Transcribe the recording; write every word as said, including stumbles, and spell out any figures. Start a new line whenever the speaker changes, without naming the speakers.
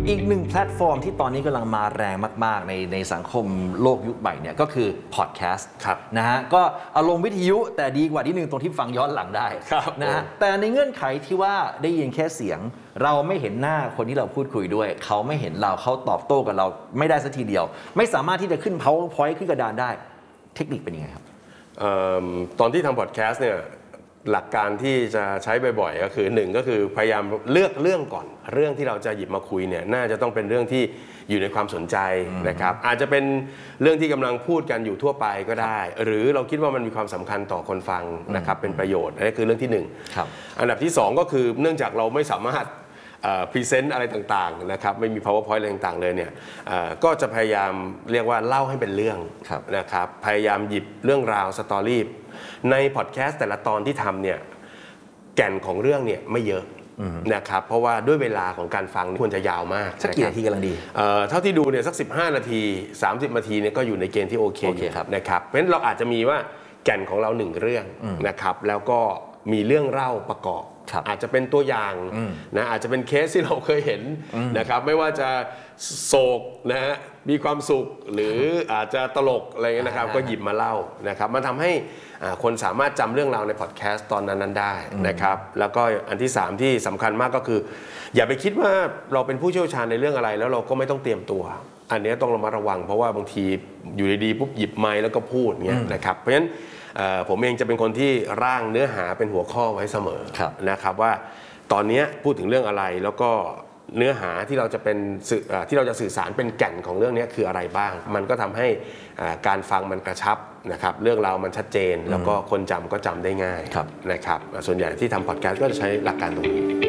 อีกหนึ่งแพลตฟอร์มที่ตอนนี้กำลังมาแรงมากๆในในสังคมโลกยุคใหม่เนี่ยก็คือพอดแคสต์นะฮะก็อารมณ์วิทยุแต่ดีกว่าที่หนึ่งตรงที่ฟังย้อนหลังได้นะฮะแต่ในเงื่อนไขที่ว่าได้ยินแค่เสียงเราไม่เห็นหน้าคนที่เราพูดคุยด้วยเขาไม่เห็นเราเขาตอบโต้กับเราไม่ได้สักทีเดียวไม่สามารถที่จะขึ้น PowerPoint ขึ้นกระดานได้เทคนิคเป็นยังไงครับ
ตอนที่ทำพอดแคสต์เนี่ยหลักการที่จะใช้บ่อยๆก็คือหนึ่งก็คือพยายามเลือกเรื่องก่อนเรื่องที่เราจะหยิบมาคุยเนี่ยน่าจะต้องเป็นเรื่องที่อยู่ในความสนใจนะครับอาจจะเป็นเรื่องที่กำลังพูดกันอยู่ทั่วไปก็ได้หรือเราคิดว่ามันมีความสำคัญต่อคนฟังนะครับเป็นประโยชน์นั่นคือเรื่องที่หนึ่งอันดับที่สองก็คือเนื่องจากเราไม่สามารถพรีเซนต์อะไรต่างๆนะครับไม่มี PowerPoint อะไรต่างๆเลยเนี่ยก็จะพยายามเรียกว่าเล่าให้เป็นเรื่องนะครับพยายามหยิบเรื่องราวสตอรี่ในพอดแคสต์แต่ละตอนที่ทำเนี่ยแก่นของเรื่องเนี่ยไม่เยอะนะครับเพราะว่าด้วยเวลาของการฟังควรจะยาวมาก
สักกี่นาทีกำลังดี
เท่าที่ดูเนี่ยสักสิบห้านาทีสามสิบนาทีเนี่ยก็อยู่ในเกณฑ์ที่โอเคนะครับเพราะฉะนั้นเราอาจจะมีว่าแก่นของเราหนึ่งเรื่องนะครับแล้วก็มีเรื่องเล่าประกอบอาจจะเป็นตัวอย่างนะอาจจะเป็นเคสที่เราเคยเห็นนะครับไม่ว่าจะโศกนะฮะมีความสุขหรืออาจจะตลกอะไรเงี้ยนะครับก็หยิบมาเล่านะครับมันทำให้คนสามารถจำเรื่องราวในพอดแคสต์ตอนนั้นๆได้นะครับแล้วก็อันที่สามที่สำคัญมากก็คืออย่าไปคิดว่าเราเป็นผู้เชี่ยวชาญในเรื่องอะไรแล้วเราก็ไม่ต้องเตรียมตัวอันนี้ต้องระมัดระวังเพราะว่าบางทีอยู่ดีๆปุ๊บหยิบไมค์แล้วก็พูดเงี้ยนะครับเพราะฉะนั้นผมเองจะเป็นคนที่ร่างเนื้อหาเป็นหัวข้อไว้เสมอนะครับว่าตอนนี้พูดถึงเรื่องอะไรแล้วก็เนื้อหาที่เราจะเป็นที่เราจะสื่อสารเป็นแก่นของเรื่องนี้คืออะไรบ้างมันก็ทำให้การฟังมันกระชับนะครับเรื่องราวมันชัดเจนแล้วก็คนจำก็จำได้ง่ายนะครับส่วนใหญ่ที่ทำพอดแคสต์ก็จะใช้หลักการตรงนี้